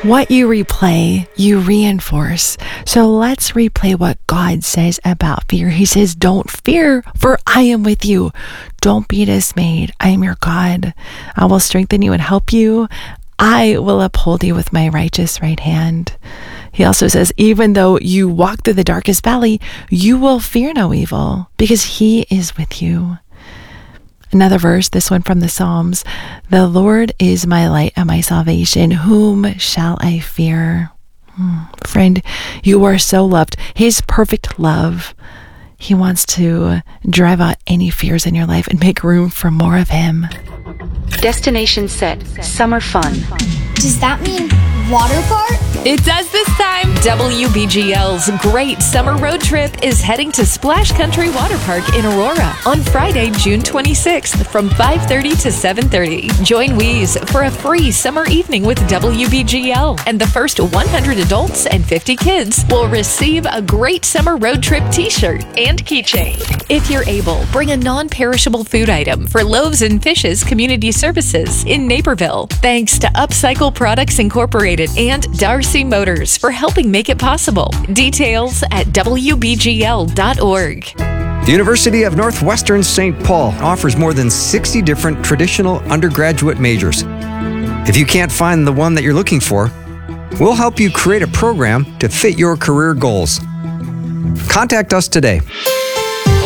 What you replay, you reinforce. So let's replay what God says about fear. He says, don't fear, for I am with you. Don't be dismayed. I am your God. I will strengthen you and help you. I will uphold you with my righteous right hand. He also says, even though you walk through the darkest valley, you will fear no evil because he is with you. Another verse, this one from the Psalms, the Lord is my light and my salvation. Whom shall I fear? Friend, you are so loved. His perfect love. He wants to drive out any fears in your life and make room for more of him. Destination set. Summer fun. Does that mean water park? It does this time. WBGL's Great Summer Road Trip is heading to Splash Country Water Park in Aurora on Friday, June 26th from 5:30 to 7:30. Join Weeze for a free summer evening with WBGL, and the first 100 adults and 50 kids will receive a Great Summer Road Trip t-shirt and keychain. If you're able, bring a non-perishable food item for Loaves and Fishes Community Services in Naperville. Thanks to Upcycle Products Incorporated and Darcy Motors for helping make it possible. Details at WBGL.org. The University of Northwestern St. Paul offers more than 60 different traditional undergraduate majors. If you can't find the one that you're looking for, we'll help you create a program to fit your career goals. Contact us today.